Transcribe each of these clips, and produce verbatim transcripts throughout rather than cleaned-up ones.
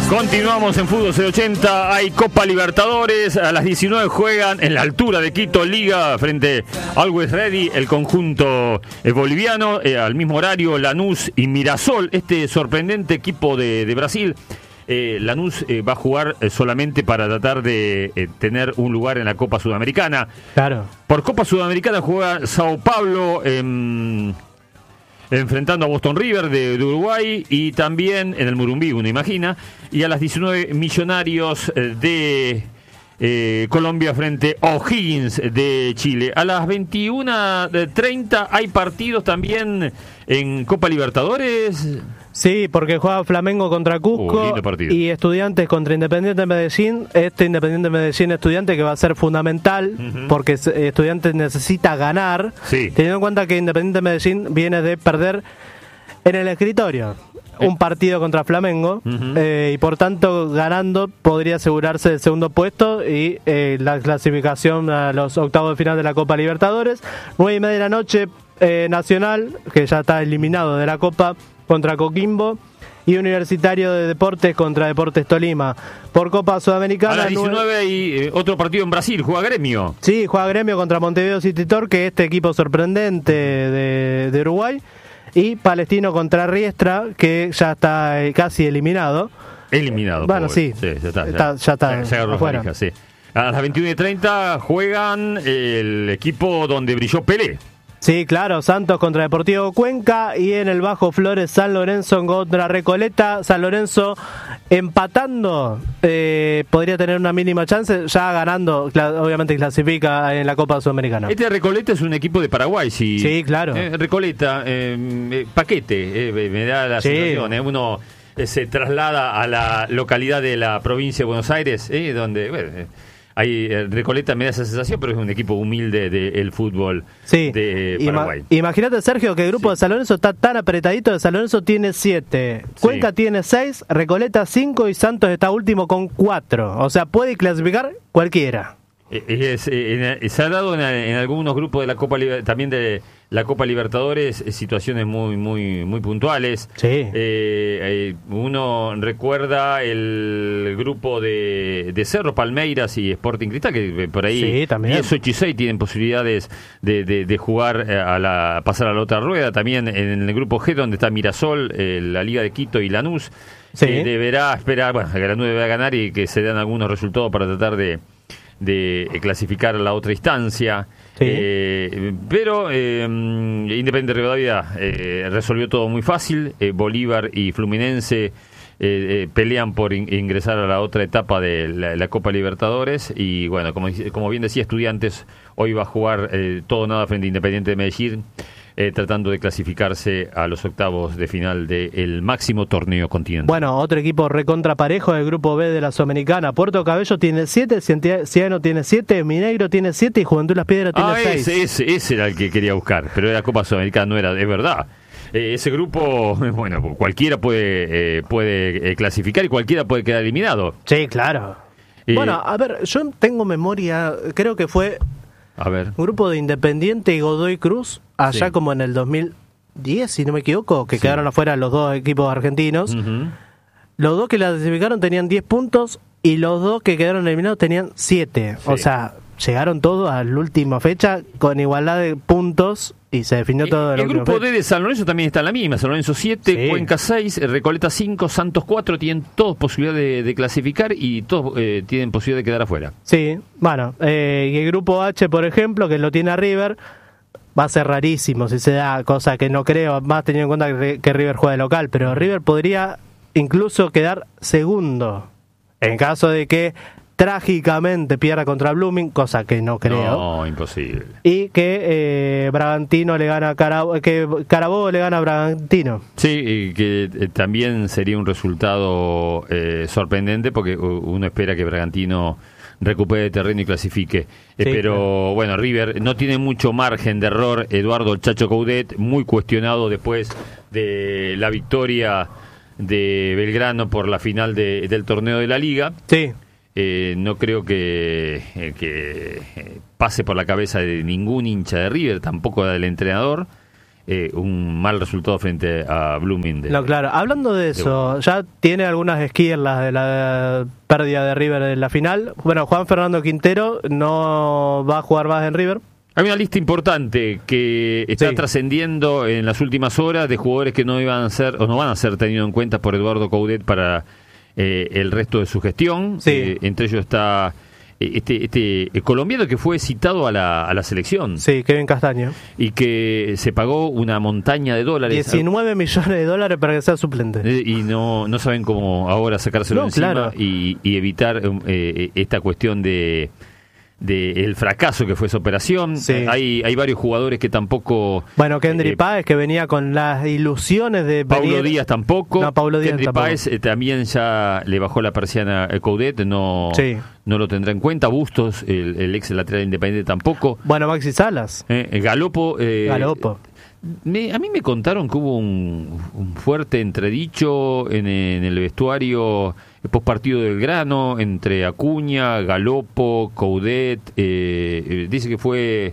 Continuamos en Fútbol C ochenta, hay Copa Libertadores, a las diecinueve juegan en la altura de Quito Liga frente a Always Ready, el conjunto eh, boliviano, eh, al mismo horario Lanús y Mirasol, este sorprendente equipo de, de Brasil. Eh, Lanús eh, va a jugar eh, solamente para tratar de eh, tener un lugar en la Copa Sudamericana. Claro. Por Copa Sudamericana juega Sao Paulo en... enfrentando a Boston River de, de Uruguay y también en el Murumbí, uno imagina, y a las diecinueve Millonarios de eh, Colombia frente a O'Higgins de Chile. A las veintiuna treinta hay partidos también en Copa Libertadores. Sí, porque juega Flamengo contra Cusco uh, y Estudiantes contra Independiente de Medellín. Este Independiente de Medellín Estudiante que va a ser fundamental uh-huh. porque Estudiantes necesita ganar, sí. teniendo en cuenta que Independiente de Medellín viene de perder en el escritorio eh. un partido contra Flamengo uh-huh. eh, y por tanto ganando podría asegurarse el segundo puesto y eh, la clasificación a los octavos de final de la Copa Libertadores. Nueve y media de la noche, eh, Nacional, que ya está eliminado de la Copa, contra Coquimbo, y Universitario de Deportes contra Deportes Tolima. Por Copa Sudamericana a las diecinueve hay eh, otro partido en Brasil, juega Gremio. Sí, juega Gremio contra Montevideo City Torque, que este equipo sorprendente de, de Uruguay, y Palestino contra Riestra, que ya está eh, casi eliminado. Eliminado. Bueno, sí, sí, ya está. Ya está, ya está ya agarró afuera. Valija, sí. A las veintiuna y treinta juegan el equipo donde brilló Pelé. Sí, claro, Santos contra Deportivo Cuenca, y en el Bajo Flores San Lorenzo contra Recoleta. San Lorenzo empatando, eh, podría tener una mínima chance, ya ganando, cl- obviamente clasifica en la Copa Sudamericana. Este Recoleta es un equipo de Paraguay, sí. Sí, claro. Eh, Recoleta, eh, eh, Paquete, eh, me da la sí. sensación, eh, uno eh, se traslada a la localidad de la provincia de Buenos Aires, eh, donde... Bueno, eh, Hay, Recoleta me da esa sensación, pero es un equipo humilde del fútbol sí. de Paraguay. Ima- Imagínate, Sergio, que el grupo sí. de San Lorenzo está tan apretadito. De San Lorenzo tiene siete, Cuenca sí. tiene seis, Recoleta cinco y Santos está último con cuatro. O sea, puede clasificar cualquiera. Es, es, se ha dado en, en algunos grupos de la Copa también de la Copa Libertadores situaciones muy muy muy puntuales. Sí. Eh, eh, uno recuerda el grupo de, de Cerro, Palmeiras y Sporting Cristal, que por ahí sí, también. diez, ocho y seis tienen posibilidades de, de, de jugar a la pasar a la otra rueda. También en el grupo G, donde está Mirasol, eh, la Liga de Quito y Lanús, sí. eh, deberá esperar, bueno, que Lanús deberá ganar y que se den algunos resultados para tratar de de clasificar a la otra instancia. Sí. Eh, pero eh, Independiente Rivadavia eh, resolvió todo muy fácil. eh, Bolívar y Fluminense eh, eh, pelean por in- ingresar a la otra etapa de la, la Copa Libertadores, y bueno, como, como bien decía, Estudiantes hoy va a jugar eh, todo nada frente a Independiente de Medellín, Eh, tratando de clasificarse a los octavos de final del máximo torneo continental. Bueno, otro equipo recontra parejo del grupo B de la Sudamericana. Puerto Cabello tiene siete, Cieno tiene siete, Mineiro tiene siete y Juventud Las Piedras tiene ah, seis. Ese, ese, ese era el que quería buscar, pero la Copa Sudamericana no era, es verdad. Eh, ese grupo, bueno, cualquiera puede, eh, puede eh, clasificar y cualquiera puede quedar eliminado. Sí, claro. Eh, bueno, a ver, yo tengo memoria, creo que fue... A ver. Un grupo de Independiente y Godoy Cruz, allá sí. como en el dos mil diez, si no me equivoco, que sí. quedaron afuera los dos equipos argentinos. Uh-huh. Los dos que la clasificaron tenían diez puntos y los dos que quedaron eliminados tenían siete. Sí. O sea, llegaron todos a la última fecha con igualdad de puntos y se definió todo. El, el grupo D de San Lorenzo también está en la misma. San Lorenzo siete, sí. Cuenca seis, Recoleta cinco, Santos cuatro. Tienen todos posibilidad de, de clasificar y todos eh, tienen posibilidad de quedar afuera. Sí, bueno. Eh, y el grupo H, por ejemplo, que lo tiene a River, va a ser rarísimo si se da, cosa que no creo, más teniendo en cuenta que, que River juega de local. Pero River podría incluso quedar segundo en caso de que trágicamente pierda contra Blooming, cosa que no creo. No, imposible. Y que eh, Bragantino le gana a Carabobo, que Carabobo le gana a Bragantino. Sí, y que eh, también sería un resultado eh, sorprendente, porque uno espera que Bragantino recupere terreno y clasifique. Eh, Sí, pero claro. bueno, River no tiene mucho margen de error. Eduardo el Chacho Coudet, muy cuestionado después de la victoria de Belgrano por la final de, del torneo de la Liga. Sí. Eh, no creo que, eh, que eh, pase por la cabeza de ningún hincha de River, tampoco del entrenador. eh, un mal resultado frente a Blooming. No, claro. Hablando de eso, de ya tiene algunas esquirlas de la pérdida de River en la final. Bueno, Juan Fernando Quintero no va a jugar más en River. Hay una lista importante que está sí. trascendiendo en las últimas horas de jugadores que no iban a ser o no van a ser tenidos en cuenta por Eduardo Coudet para eh, el resto de su gestión. Sí. Eh, entre ellos está este, este colombiano que fue citado a la, a la selección. Sí, Kevin Castaño. Y que se pagó una montaña de dólares. diecinueve millones de dólares para que sea suplente. Eh, y no, no saben cómo ahora sacárselo no, encima claro. y, y evitar eh, esta cuestión de... de el fracaso que fue esa operación. Sí. Hay hay varios jugadores que tampoco... Bueno, Kendry eh, Páez, que venía con las ilusiones de Paulo venir... Díaz tampoco. No, Paulo Díaz Kendry tampoco. Páez eh, también ya le bajó la persiana a Coudet, no, sí. no lo tendrá en cuenta. Bustos, el, el ex lateral independiente, tampoco. Bueno, Maxi Salas. Eh, Galopo... Eh, Galopo. Me, a mí me contaron que hubo un, un fuerte entredicho en, en el vestuario postpartido del Grano entre Acuña, Galopo, Coudet. Eh, eh, dice que fue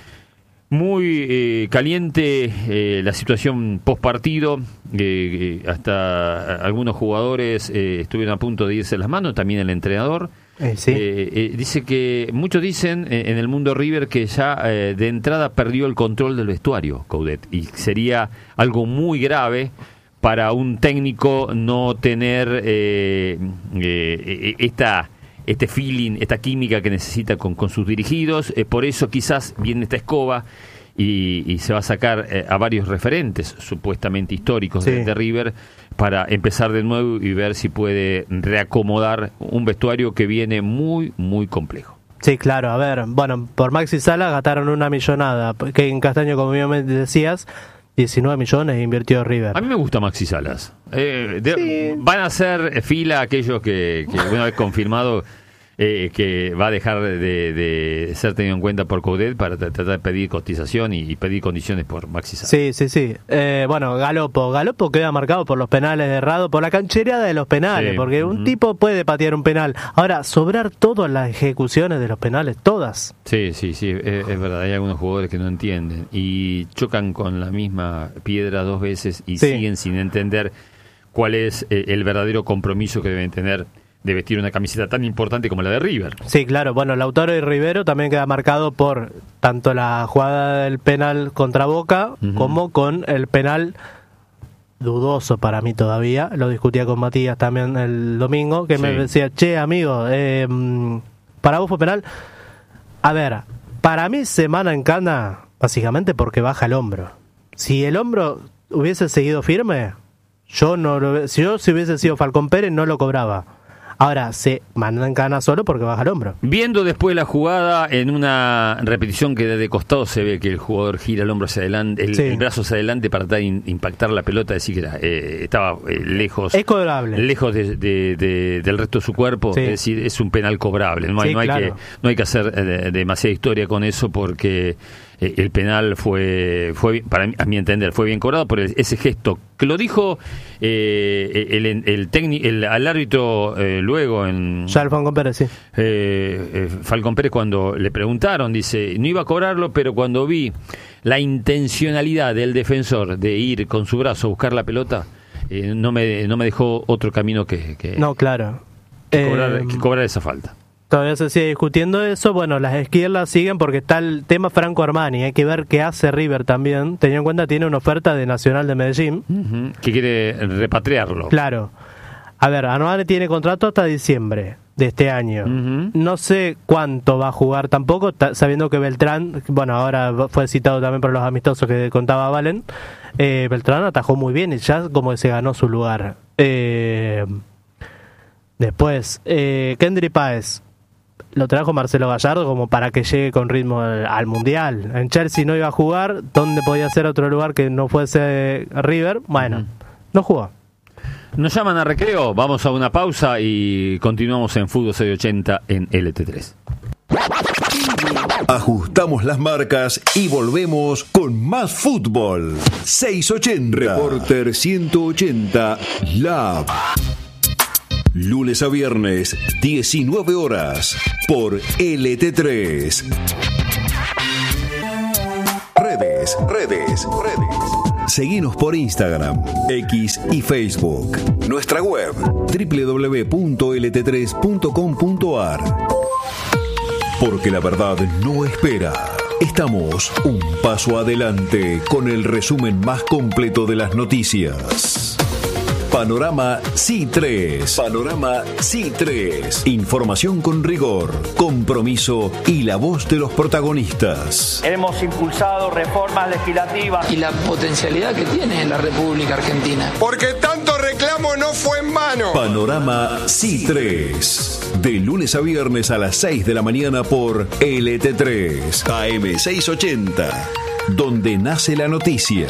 muy eh, caliente eh, la situación postpartido. Eh, eh, hasta algunos jugadores eh, estuvieron a punto de irse las manos, también el entrenador. Eh, sí. eh, eh, dice que muchos dicen eh, en el mundo River que ya eh, de entrada perdió el control del vestuario Coudet, y sería algo muy grave para un técnico no tener eh, eh, esta este feeling, esta química que necesita con, con sus dirigidos. Eh, por eso quizás viene esta escoba y, y se va a sacar eh, a varios referentes supuestamente históricos sí. de, de River para empezar de nuevo y ver si puede reacomodar un vestuario que viene muy, muy complejo. Sí, claro, a ver, bueno, por Maxi Salas gastaron una millonada, que en Castaño, como bien decías, diecinueve millones invirtió River. A mí me gusta Maxi Salas. Eh, de, sí. Van a hacer fila aquellos que, que una vez confirmado eh, que va a dejar de, de ser tenido en cuenta por Coudet para tratar de pedir cotización y, y pedir condiciones por Maxi Salas. Sí, sí, sí. Eh, bueno, Galopo. Galopo queda marcado por los penales errados, por la canchereada de los penales, sí. porque un uh-huh. tipo puede patear un penal. Ahora, sobrar todas las ejecuciones de los penales, todas. Sí, sí, sí, es, es verdad. Hay algunos jugadores que no entienden y chocan con la misma piedra dos veces y sí. siguen sin entender cuál es eh, el verdadero compromiso que deben tener de vestir una camiseta tan importante como la de River. Sí, claro. Bueno, Lautaro y Rivero también queda marcado por tanto la jugada del penal contra Boca uh-huh. como con el penal dudoso para mí todavía. Lo discutía con Matías también el domingo, que sí. me decía, che, amigo, eh, para vos fue penal. A ver, para mí se mana en cana básicamente porque baja el hombro. Si el hombro hubiese seguido firme, yo no lo, si yo si hubiese sido Falcón Pérez no lo cobraba. Ahora se manda en cana solo porque baja el hombro. Viendo después la jugada en una repetición que desde costado se ve que el jugador gira el hombro hacia adelante, el, sí. el brazo hacia adelante para tratar de impactar la pelota, decir que era, eh, estaba eh, lejos, es cobrable, lejos de, de, de, del resto de su cuerpo. Sí. Es decir, es un penal cobrable. No hay, sí, no hay claro. que no hay que hacer eh, demasiada historia con eso porque eh, el penal fue fue para mí, a mi entender fue bien cobrado por el, ese gesto que lo dijo eh, el el, el, técnico, el al árbitro eh, luego en ya el Falcón Pérez, sí. Eh, eh, Falcón Pérez cuando le preguntaron, dice, no iba a cobrarlo, pero cuando vi la intencionalidad del defensor de ir con su brazo a buscar la pelota, eh, no me no me dejó otro camino que, que, no, claro. que, cobrar, eh, que cobrar esa falta. Todavía se sigue discutiendo eso. Bueno, las esquirlas siguen porque está el tema Franco Armani. Hay que ver qué hace River también. Teniendo en cuenta tiene una oferta de Nacional de Medellín. Uh-huh. Que quiere repatriarlo. Claro. A ver, Armani tiene contrato hasta diciembre de este año. Uh-huh. No sé cuánto va a jugar tampoco, t- sabiendo que Beltrán, bueno, ahora fue citado también por los amistosos que contaba Valen. Eh, Beltrán atajó muy bien y ya como que se ganó su lugar. Eh, después, eh, Kendry Páez. Lo trajo Marcelo Gallardo como para que llegue con ritmo al, al Mundial. En Chelsea no iba a jugar, ¿dónde podía ser otro lugar que no fuese River? Bueno, uh-huh. no jugó. Nos llaman a recreo, vamos a una pausa y continuamos en Fútbol seiscientos ochenta en L T tres. Ajustamos las marcas y volvemos con más fútbol. seiscientos ochenta Reporter ciento ochenta Lab. Lunes a viernes, diecinueve horas, por L T tres. Redes, redes, redes, redes. Seguinos por Instagram, X y Facebook. Nuestra web, doble u doble u doble u punto l t tres punto com punto a r. Porque la verdad no espera. Estamos un paso adelante con el resumen más completo de las noticias. Panorama C I tres. Panorama C I tres. Información con rigor, compromiso y la voz de los protagonistas. Hemos impulsado reformas legislativas. Y la potencialidad que tiene la República Argentina. Porque tanto reclamo no fue en vano. Panorama C I tres. De lunes a viernes a las seis de la mañana por L T tres. A M seiscientos ochenta. Donde nace la noticia.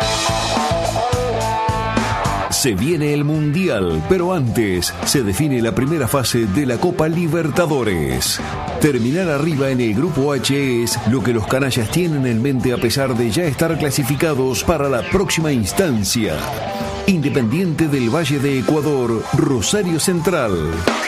Se viene el Mundial, pero antes se define la primera fase de la Copa Libertadores. Terminar arriba en el Grupo H es lo que los canallas tienen en mente a pesar de ya estar clasificados para la próxima instancia. Independiente del Valle de Ecuador, Rosario Central.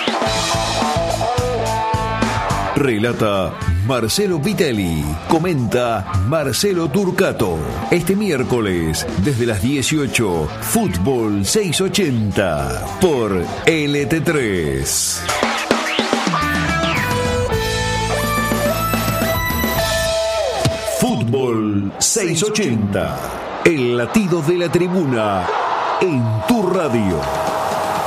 Relata Marcelo Vitelli. Comenta Marcelo Turcato. Este miércoles, desde las dieciocho, Fútbol seiscientos ochenta por L T tres. Fútbol seiscientos ochenta. El latido de la tribuna en tu radio.